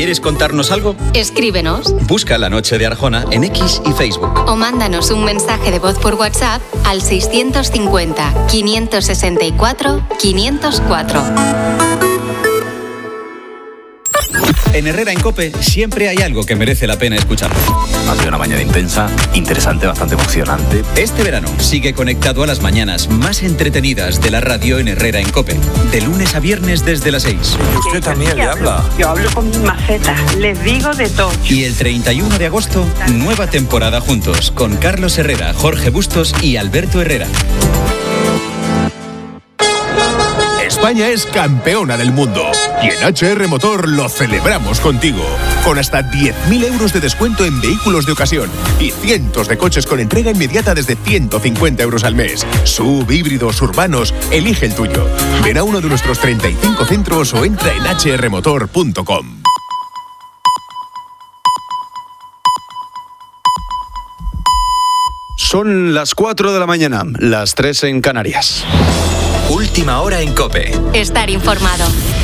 ¿Quieres contarnos algo? Escríbenos. Busca La Noche de Arjona en X y Facebook. O mándanos un mensaje de voz por WhatsApp al 650 564 504. En Herrera en COPE siempre hay algo que merece la pena escuchar. Ha sido una mañana intensa, interesante, bastante emocionante. Este verano sigue conectado a las mañanas más entretenidas de la radio en Herrera en COPE. De lunes a viernes desde las 6. Usted también le habla. Yo hablo con mi maceta, les digo de todo. Y el 31 de agosto, nueva temporada juntos con Carlos Herrera, Jorge Bustos y Alberto Herrera. España es campeona del mundo y en HR Motor lo celebramos contigo. Con hasta 10.000 euros de descuento en vehículos de ocasión y cientos de coches con entrega inmediata desde 150 euros al mes. SUV, híbridos, urbanos, elige el tuyo. Ven a uno de nuestros 35 centros o entra en hrmotor.com. Son las 4 de la mañana, las 3 en Canarias. Última hora en COPE. Estar informado.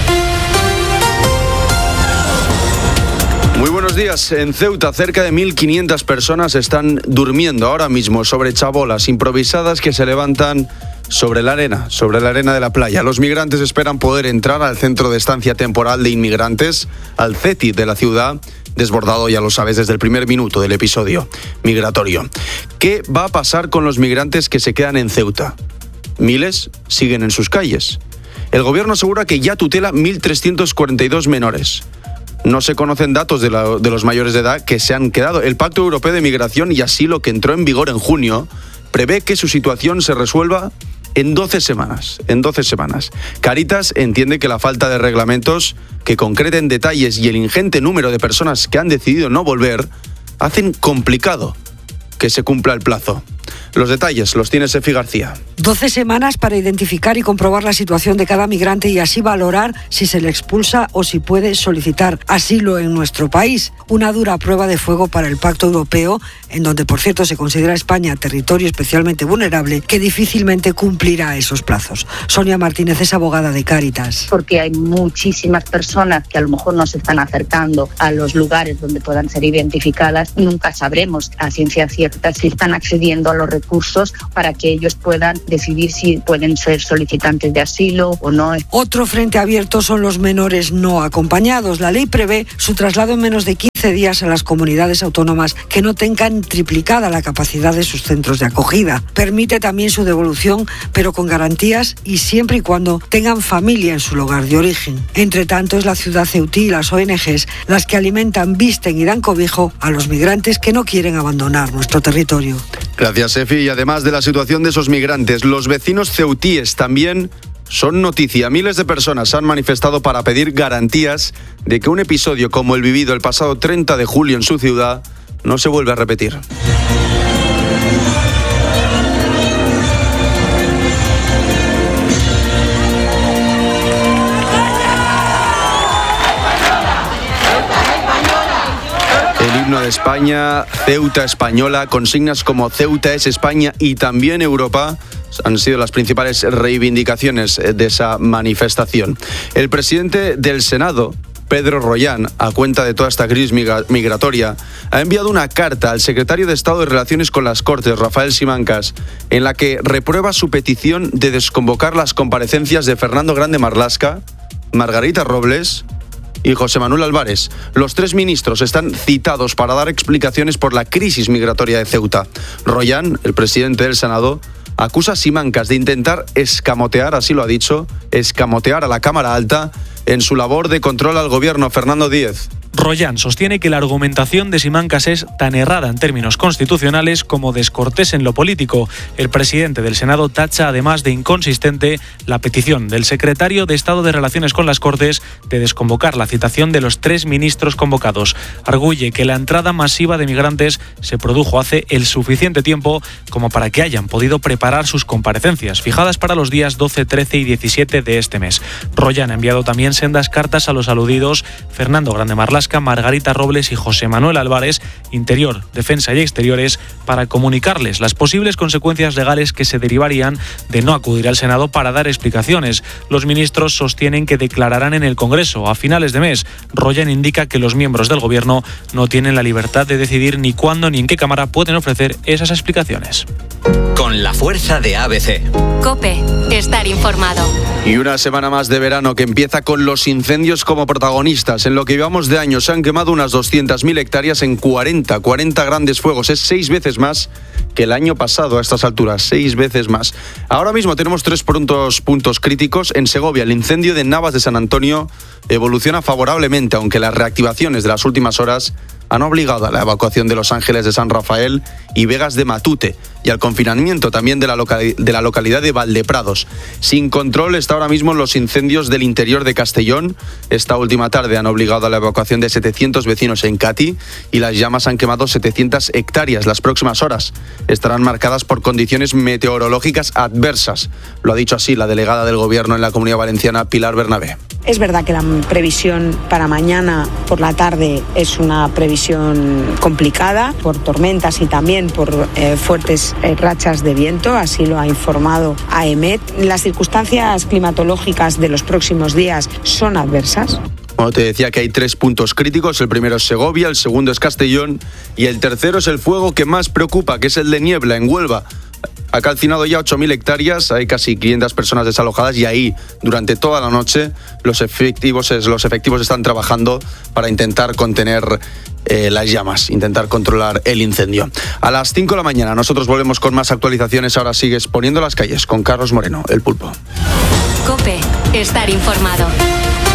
Muy buenos días. En Ceuta, cerca de 1.500 personas están durmiendo ahora mismo sobre chabolas improvisadas que se levantan sobre la arena de la playa. Los migrantes esperan poder entrar al centro de estancia temporal de inmigrantes, al CETI de la ciudad, desbordado, ya lo sabes, desde el primer minuto del episodio migratorio. ¿Qué va a pasar con los migrantes que se quedan en Ceuta? Miles siguen en sus calles. El gobierno asegura que ya tutela 1.342 menores. No se conocen datos de los mayores de edad que se han quedado. El Pacto Europeo de Migración y Asilo, que entró en vigor en junio, prevé que su situación se resuelva en 12 semanas. Cáritas entiende que la falta de reglamentos que concreten detalles y el ingente número de personas que han decidido no volver hacen complicado que se cumpla el plazo. Los detalles los tiene Sefi García. 12 semanas para identificar y comprobar la situación de cada migrante y así valorar si se le expulsa o si puede solicitar asilo en nuestro país. Una dura prueba de fuego para el Pacto Europeo, en donde, por cierto, se considera España territorio especialmente vulnerable, que difícilmente cumplirá esos plazos. Sonia Martínez es abogada de Cáritas. Porque hay muchísimas personas que a lo mejor no se están acercando a los lugares donde puedan ser identificadas. Nunca sabremos a ciencia cierta si están accediendo a los recursos para que ellos puedan decidir si pueden ser solicitantes de asilo o no. Otro frente abierto son los menores no acompañados. La ley prevé su traslado en menos de 15 días a las comunidades autónomas que no tengan triplicada la capacidad de sus centros de acogida. Permite también su devolución, pero con garantías y siempre y cuando tengan familia en su lugar de origen. Entre tanto, es la ciudad ceutí y las ONGs las que alimentan, visten y dan cobijo a los migrantes que no quieren abandonar nuestro territorio. Gracias, Sefi. Y además de la situación de esos migrantes, los vecinos ceutíes también son noticia. Miles de personas han manifestado para pedir garantías de que un episodio como el vivido el pasado 30 de julio en su ciudad no se vuelve a repetir. El himno de España, Ceuta española, consignas como Ceuta es España y también Europa han sido las principales reivindicaciones de esa manifestación. El presidente del Senado, Pedro Rollán, a cuenta de toda esta crisis migratoria, ha enviado una carta al secretario de Estado de Relaciones con las Cortes, Rafael Simancas, en la que reprueba su petición de desconvocar las comparecencias de Fernando Grande Marlaska, Margarita Robles y José Manuel Álvarez. Los tres ministros están citados para dar explicaciones por la crisis migratoria de Ceuta. Rollán, el presidente del Senado, acusa a Simancas de intentar escamotear, así lo ha dicho, escamotear a la Cámara Alta en su labor de control al gobierno. Fernando Díez. Rollán sostiene que la argumentación de Simancas es tan errada en términos constitucionales como descortés en lo político. El presidente del Senado tacha además de inconsistente la petición del secretario de Estado de Relaciones con las Cortes de desconvocar la citación de los tres ministros convocados. Arguye que la entrada masiva de migrantes se produjo hace el suficiente tiempo como para que hayan podido preparar sus comparecencias, fijadas para los días 12, 13 y 17 de este mes. Rollán ha enviado también sendas cartas a los aludidos Fernando Grande Marlaska Mallorca, Margarita Robles y José Manuel Álvarez, Interior, Defensa y Exteriores, para comunicarles las posibles consecuencias legales que se derivarían de no acudir al Senado para dar explicaciones. Los ministros sostienen que declararán en el Congreso a finales de mes. Royan indica que los miembros del Gobierno no tienen la libertad de decidir ni cuándo ni en qué Cámara pueden ofrecer esas explicaciones. Con la fuerza de ABC. COPE. Estar informado. Y una semana más de verano que empieza con los incendios como protagonistas. En lo que llevamos de año se han quemado unas 200.000 hectáreas en 40 grandes fuegos. Es 6 veces más que el año pasado a estas alturas, 6 veces más. Ahora mismo tenemos 3 puntos críticos. En Segovia, el incendio de Navas de San Antonio evoluciona favorablemente, aunque las reactivaciones de las últimas horas han obligado a la evacuación de Los Ángeles de San Rafael y Vegas de Matute y al confinamiento también de la localidad de Valdeprados. Sin control está ahora mismo los incendios del interior de Castellón. Esta última tarde han obligado a la evacuación de 700 vecinos en Cati y las llamas han quemado 700 hectáreas. Las próximas horas estarán marcadas por condiciones meteorológicas adversas. Lo ha dicho así la delegada del Gobierno en la Comunidad Valenciana, Pilar Bernabé. Es verdad que la previsión para mañana por la tarde es una previsión complicada por tormentas y también por fuertes rachas de viento, así lo ha informado AEMET. Las circunstancias climatológicas de los próximos días son adversas. Bueno, te decía que hay 3 puntos críticos. El primero es Segovia, el segundo es Castellón y el tercero es el fuego que más preocupa, que es el de Niebla, en Huelva. Ha calcinado ya 8.000 hectáreas, hay casi 500 personas desalojadas y ahí durante toda la noche los efectivos están trabajando para intentar contener las llamas, intentar controlar el incendio. A las 5 de la mañana nosotros volvemos con más actualizaciones. Ahora sigues poniendo las calles con Carlos Moreno, El Pulpo. COPE. Estar informado.